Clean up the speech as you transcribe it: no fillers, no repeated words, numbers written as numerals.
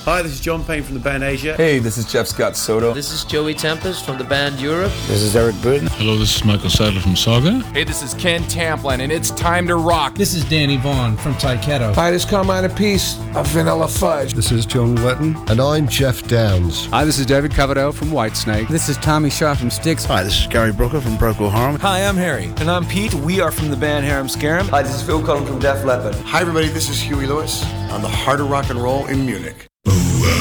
Hi, this is John Payne from the band Asia. Hey, this is Jeff Scott Soto. This is Joey Tempest from the band Europe. This is Eric Burden. Hello, this is Michael Sadler from Saga. Hey, this is Ken Tamplin, and it's time to rock. This is Danny Vaughn from Tyketto. Hi, this is Carmine Peace of Vanilla Fudge. This is Joan Letton. And I'm Jeff Downs. Hi, this is David Coverdale from Whitesnake. This is Tommy Shaw from Styx. Hi, this is Gary Brooker from Procol Harum. Hi, I'm Harry. And I'm Pete. We are from the band Harum Scarum. Hi, this is Phil Collins from Def Leppard. Hi, everybody. This is Huey Lewis on the Heart of Rock and Roll in Munich.